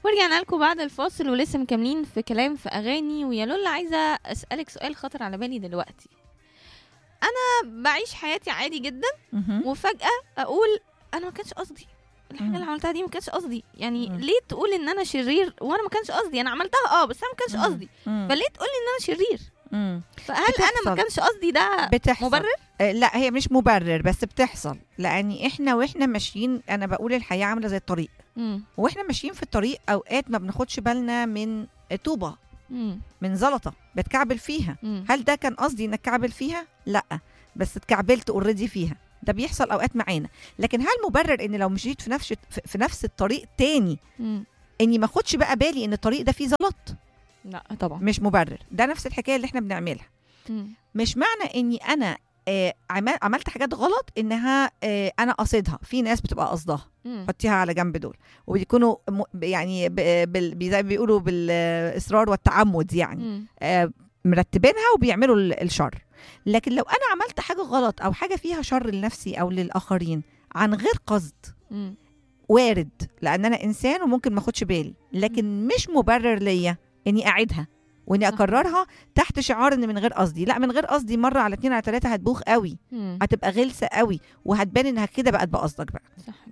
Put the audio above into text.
ورجعنا لكم بعد الفاصل ولسه مكملين في كلام في اغاني. ويا لولا عايزه اسالك سؤال خطر على بالي دلوقتي. انا بعيش حياتي عادي جدا مهم. وفجاه اقول انا ما كانش قصدي الحاجه اللي عملتها دي، ما كانش قصدي. يعني ليه تقول ان انا شرير وانا ما كانش قصدي؟ انا عملتها بس انا ما كانش قصدي، فليه تقول ان انا شرير؟ فهل انا ما كانش قصدي ده بتحصل. مبرر؟ لا، هي مش مبرر، بس بتحصل. لان واحنا ماشيين، انا بقول الحياه عامله زي الطريق. واحنا ماشيين في الطريق اوقات ما بناخدش بالنا من طوبه، من زلطه بتكعبل فيها. هل ده كان قصدي انك كعبل فيها؟ لا، بس اتكعبلت اوريدي فيها. ده بيحصل اوقات معانا. لكن هل مبرر ان لو مشيت في نفس الطريق تاني اني ما اخدش بقى بالي ان الطريق ده فيه زلط؟ لا طبعا مش مبرر. ده نفس الحكايه اللي احنا بنعملها. مش معنى اني انا عملت حاجات غلط انها انا قصدها. في ناس بتبقى قصدها، حطيها على جنب دول، وبيكونوا يعني زي ما بيقولوا بالاصرار والتعمد، يعني مرتبينها وبيعملوا الشر. لكن لو انا عملت حاجه غلط او حاجه فيها شر لنفسي او للاخرين عن غير قصد، وارد، لان انا انسان وممكن ما اخدش بالي. لكن مش مبرر ليا اني اعيدها واني اكررها تحت شعار ان من غير قصدي. لا، من غير قصدي مره على 2 على 3 هتبوخ قوي، هتبقى غلسه قوي، وهتبان انها كده بقت بقصدك بقى. صح.